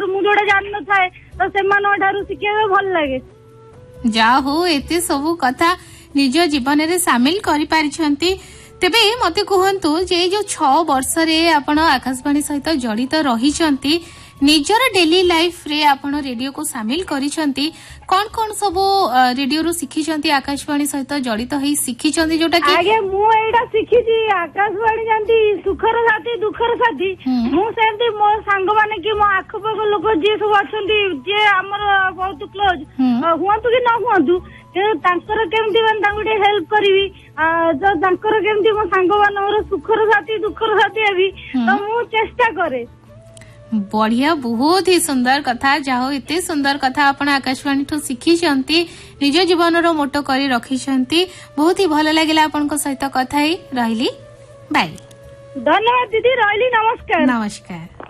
ठारू मु जोड़ा जान न थाए तो सेमान ठारू शिखिया भल लगे। जा हो एते सब कथा निज जीवन रे शामिल करि पारिछंती। तेबे मते कहंतु जे जो 6 वर्ष रे आपण आकाशवाणी सहित जड़ित रहिछंती निजर डेली लाइफ रे आपण रेडियो को शामिल करिछंती कोन कोन सब रेडियो रो सिखिछंती आकाशवाणी सहित जड़ित हेई सिखिछंती जोटा कि आगे मु एडा सिखिची आकाशवाणी जानती सुखर साथी दुखर साथी मु सेमती मो संग माने कि मो आखपाख लोक जे सब अछंती जे हमर बहुत क्लोज हुआंतु कि न हुआंतु तांकर केमती माने हेल्प करी तांकर केमती मो सांग मानवर सुखर साथी दुखर साथी अभी तो मु चेष्टा करे। बढ़िया बहुत ही सुंदर कथा जाहो इतने सुंदर कथा आपण आकाशवाणी ठो शिखिछंती निज जीवन रो मोटो करी रखिछंती बहुत ही भल लागिला आपनको सहित कथा ही रहली बाय। धन्यवाद दीदी रहली नमस्कार। नमस्कार।